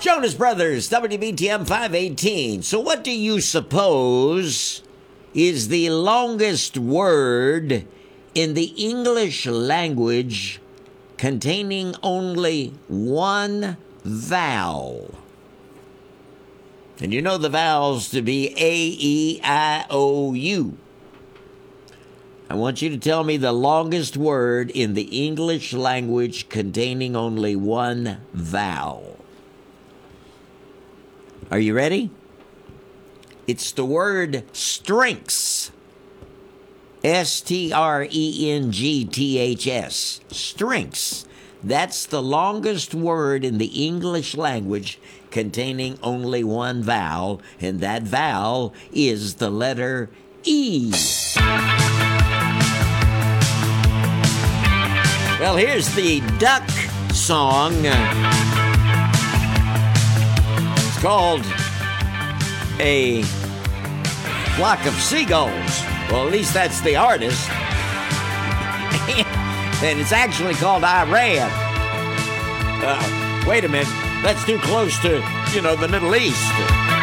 Jonas Brothers, WBTM 518. So what do you suppose is the longest word in the English language containing only one vowel? And you know the vowels to be A, E, I, O, U. I want you to tell me the longest word in the English language containing only one vowel. Are you ready? It's the word strengths. S-T-R-E-N-G-T-H-S. Strengths. That's the longest word in the English language containing only one vowel, and that vowel is the letter E. Well, here's the duck song. It's called A Flock of Seagulls. Well, at least that's the artist. And it's actually called Iran. Wait a minute. That's too close to, the Middle East.